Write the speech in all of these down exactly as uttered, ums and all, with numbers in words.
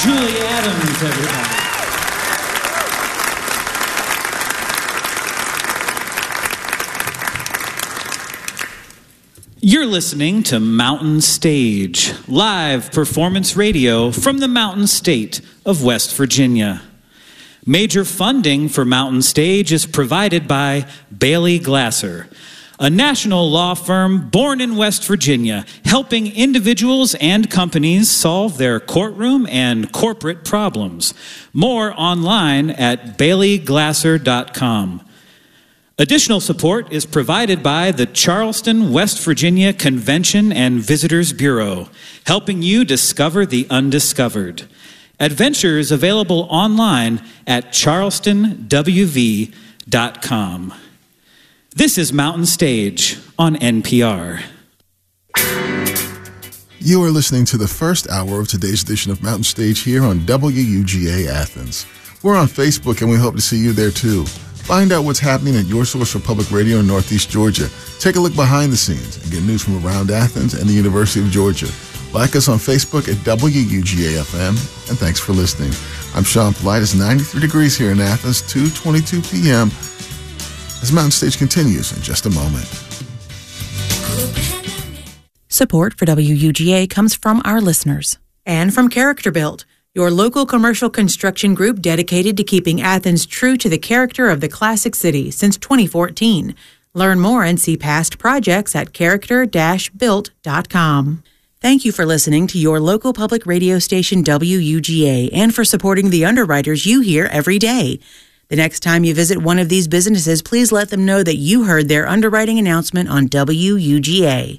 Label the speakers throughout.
Speaker 1: Julie Adams, everybody. You're listening to Mountain Stage, live performance radio from the Mountain State of West Virginia. Major funding for Mountain Stage is provided by Bailey Glasser, a national law firm born in West Virginia, helping individuals and companies solve their courtroom and corporate problems. More online at bailey glasser dot com. Additional support is provided by the Charleston, West Virginia Convention and Visitors Bureau, helping you discover the undiscovered. Adventures available online at charleston w v dot com. This is Mountain Stage on N P R.
Speaker 2: You are listening to the first hour of today's edition of Mountain Stage here on W U G A Athens. We're on Facebook and we hope to see you there too. Find out what's happening at your source for public radio in Northeast Georgia. Take a look behind the scenes and get news from around Athens and the University of Georgia. Like us on Facebook at W U G A F M, and thanks for listening. I'm Sean Polite. It's ninety-three degrees here in Athens, two twenty-two p.m. As Mountain Stage continues in just a moment.
Speaker 3: Support for W U G A comes from our listeners. And from Character Built, your local commercial construction group dedicated to keeping Athens true to the character of the classic city since twenty fourteen. Learn more and see past projects at character dash built dot com. Thank you for listening to your local public radio station W U G A and for supporting the underwriters you hear every day. The next time you visit one of these businesses, please let them know that you heard their underwriting announcement on W U G A.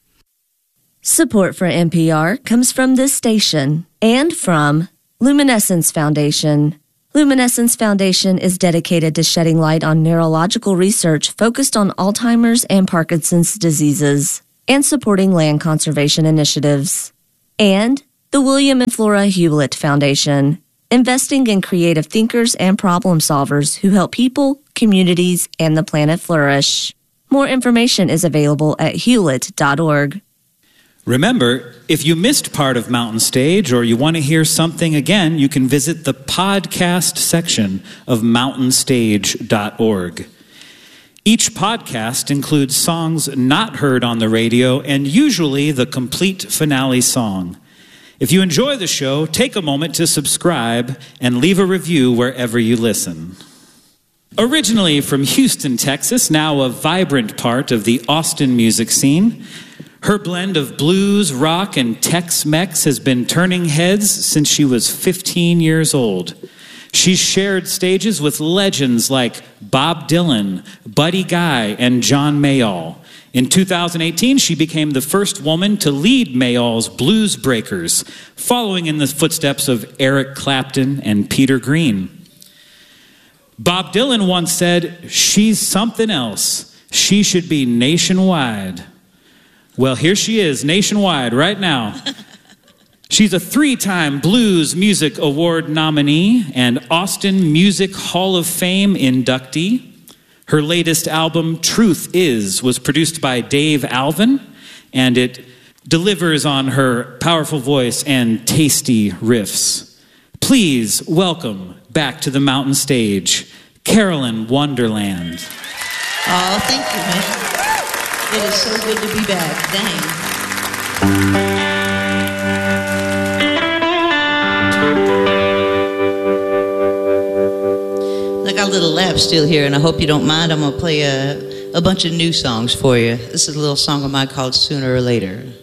Speaker 4: Support for N P R comes from this station and from Luminescence Foundation. Luminescence Foundation is dedicated to shedding light on neurological research focused on Alzheimer's and Parkinson's diseases and supporting land conservation initiatives. And the William and Flora Hewlett Foundation, investing in creative thinkers and problem solvers who help people, communities, and the planet flourish. More information is available at hewlett dot org.
Speaker 1: Remember, if you missed part of Mountain Stage or you want to hear something again, you can visit the podcast section of mountain stage dot org. Each podcast includes songs not heard on the radio and usually the complete finale song. If you enjoy the show, take a moment to subscribe and leave a review wherever you listen. Originally from Houston, Texas, now a vibrant part of the Austin music scene, her blend of blues, rock, and Tex-Mex has been turning heads since she was fifteen years old. She's shared stages with legends like Bob Dylan, Buddy Guy, and John Mayall. In two thousand eighteen, she became the first woman to lead Mayall's Blues Breakers, following in the footsteps of Eric Clapton and Peter Green. Bob Dylan once said, "She's something else. She should be nationwide." Well, here she is, nationwide, right now. She's a three-time Blues Music Award nominee and Austin Music Hall of Fame inductee. Her latest album, Truth Is, was produced by Dave Alvin, and it delivers on her powerful voice and tasty riffs. Please welcome back to the Mountain Stage, Carolyn Wonderland.
Speaker 5: Oh, thank you, man. It is so good to be back. Dang. I got a little lap still here, and I hope you don't mind. I'm going to play a, a bunch of new songs for you. This is a little song of mine called Sooner or Later.